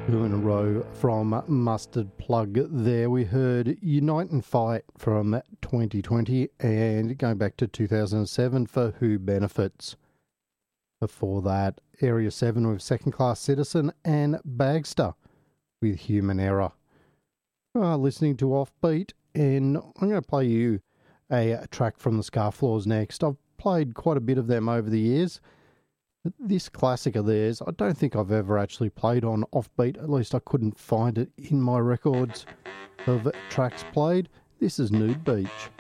Two in a row from Mustard Plug there. We heard Unite and Fight from 2020 and going back to 2007 for Who Benefits. Before that, Area 7 with Second Class Citizen and Bagster with Human Error. Listening to Offbeat, and I'm going to play you a track from the Scarflaws next. I've played quite a bit of them over the years. This classic of theirs, I don't think I've ever actually played on Offbeat. At least I couldn't find it in my records of tracks played. This is Nude Beach.